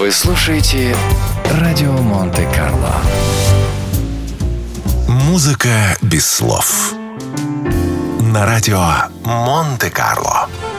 Вы слушаете радио Монте-Карло. Музыка без слов. На радио Монте-Карло.